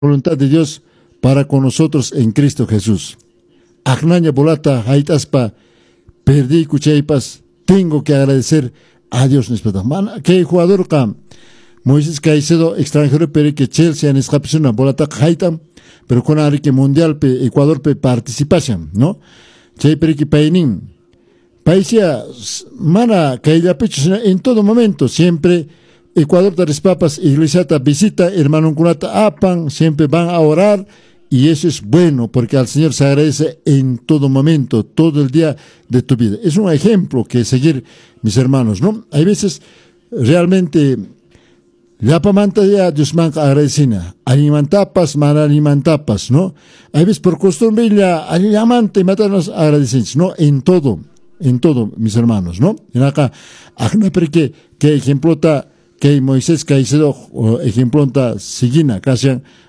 voluntad de Dios para con nosotros en Cristo Jesús. Agnaña bolata haitaspa perdí cuchaypas, tengo que agradecer a Dios. Que jugador ka Moisés Caicedo extranjero pero que Chelsea en escapesuna bolata haitam, pero con que mundial pe Ecuador pe participación, ¿no? Chay pero que painin paisia mana cailla pecho en todo momento, siempre Ecuador tares papas iglesia ta visita hermano kunata apan, siempre van a orar. Y eso es bueno, porque al Señor se agradece en todo momento, todo el día de tu vida. Es un ejemplo que seguir, mis hermanos, ¿no? Hay veces, realmente, la pamanta ya Dios manca agradecina. Alimantapas, alimantapas, ¿no? Hay veces por costumbre ya alimanta y matarnos agradecemos, ¿no? En todo, mis hermanos, ¿no? En acá, porque que ejemplota, que Moisés Caicedo, ejemplota, sigina, casi,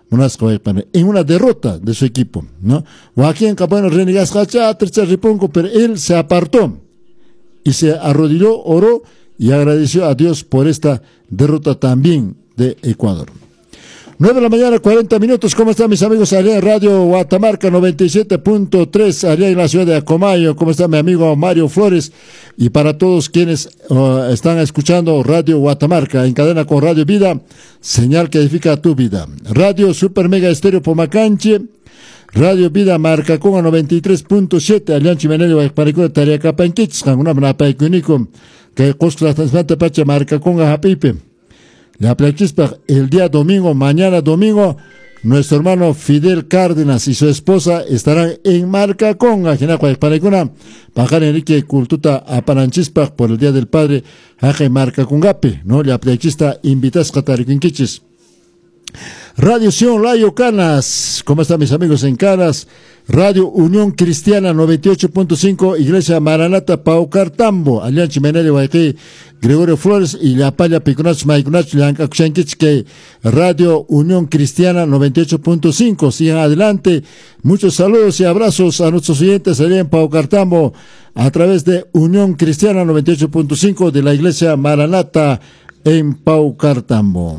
en una derrota de su equipo, ¿no? Joaquín Capano renegas pero él se apartó y se arrodilló, oró y agradeció a Dios por esta derrota también de Ecuador. 9 de la mañana, 40 minutos. ¿Cómo están mis amigos allá en Radio Guatamarca 97.3, allá en la ciudad de Acomayo? ¿Cómo está mi amigo Mario Flores? Y para todos quienes están escuchando Radio Guatamarca en cadena con Radio Vida, señal que edifica tu vida. Radio Super Mega Estéreo Pomacanche, Radio Vida Marcacón a 93.7, allá en Chimenello, Paricura, Tariacapanquich, una Manapaicunico, que Coscla Transplante Pacha Marcacón a Japipe. La plachispa el día domingo, mañana domingo, nuestro hermano Fidel Cárdenas y su esposa estarán en Marcaconga, Parecuna, Pajar Enrique Cultuta a Pananchispa por el Día del Padre, Aje Marcacongape, ¿no? La plachista invitas Catariquinquichis. Radio Sion Layo Canas, ¿cómo están mis amigos en Canas? Radio Unión Cristiana 98.5, Iglesia Maranata Paucartambo, allá en Chimenele, Guayquí, Gregorio Flores y La Palla Picunach, Maikunach, que Radio Unión Cristiana 98.5. Sigan adelante. Muchos saludos y abrazos a nuestros oyentes allá en Paucartambo a través de Unión Cristiana 98.5 de la Iglesia Maranata en Paucartambo.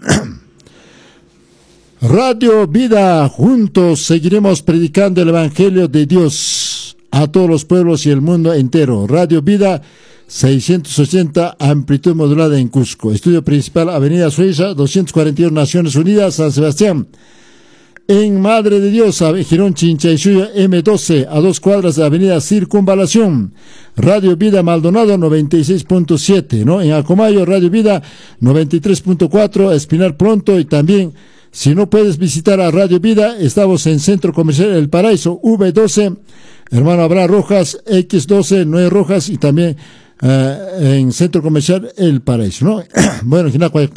Radio Vida, juntos seguiremos predicando el Evangelio de Dios a todos los pueblos y el mundo entero. Radio Vida 680, amplitud modulada en Cusco. Estudio principal, Avenida Suiza, 241, Naciones Unidas, San Sebastián. En Madre de Dios, Girón Chinchaysuyo, M12, a 2 cuadras de Avenida Circunvalación. Radio Vida Maldonado 96.7, ¿no? En Acomayo, Radio Vida 93.4, Espinar Pronto y también. Si no puedes visitar a Radio Vida, estamos en Centro Comercial El Paraíso, V12, hermano Abraham Rojas, X12, Noé Rojas y también en Centro Comercial El Paraíso, ¿no? Bueno,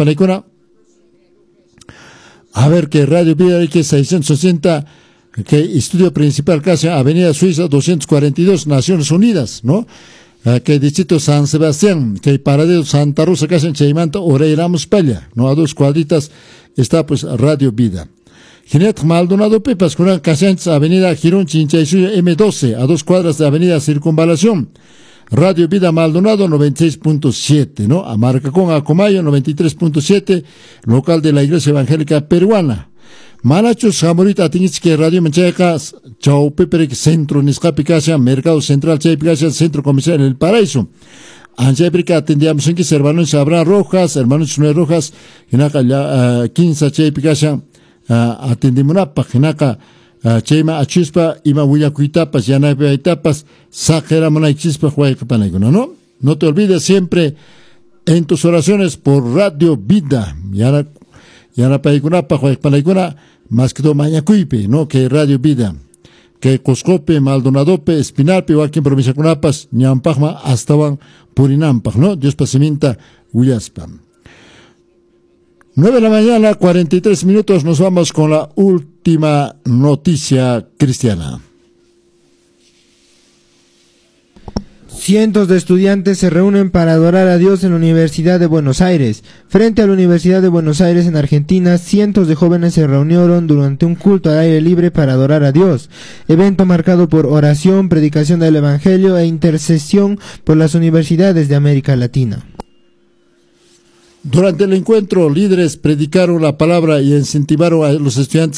a ver que Radio Vida que 680, que estudio principal casi Avenida Suiza 242, Naciones Unidas, ¿no? Que distrito San Sebastián, que paradero Santa Rosa casi en Chaimanta, Oreiramos Pella, ¿no? A 2 cuadritas está pues Radio Vida. Ginette Maldonado Pepas, con Casantes, Avenida Girón Chinchaysuyo, M12, a 2 cuadras de Avenida Circunvalación. Radio Vida Maldonado 96.7, ¿no? A Marcacón, Acomayo 93.7, local de la Iglesia Evangélica Peruana. Manachos, Jamorita, Atinitsque, Radio Menchecas, Chaupeperec, Centro Niscapicasa, Mercado Central, Chaipicasa, Centro Comercial El Paraíso. Anchaipirica atendíamos en que hermanos Abraham Rojas, hermanos Noé Rojas, Genaka 15 Chaipicasa, atendimos una página, Chema Achispa, Ima Huyacuitapas, Yanaipe Itapas, Sajera Monachispa, Huaycapanaguna, ¿no? No te olvides siempre en tus oraciones por Radio Vida, Yana Paicunapa, Huaycapanaguna, más que todo Mañacuipe, ¿no? Que Radio Vida. Que Coscope, Maldonadope, Espinalpe, Joaquín Provincia Cunapas, Ñampajma, Astawan, Purinampaj, ¿no? Dios Pasiminta, Uyaspa. 9 de la mañana, 43 minutos, nos vamos con la última noticia cristiana. Cientos de estudiantes se reúnen para adorar a Dios en la Universidad de Buenos Aires. Frente a la Universidad de Buenos Aires en Argentina, cientos de jóvenes se reunieron durante un culto al aire libre para adorar a Dios. Evento marcado por oración, predicación del Evangelio e intercesión por las universidades de América Latina. Durante el encuentro, líderes predicaron la palabra y incentivaron a los estudiantes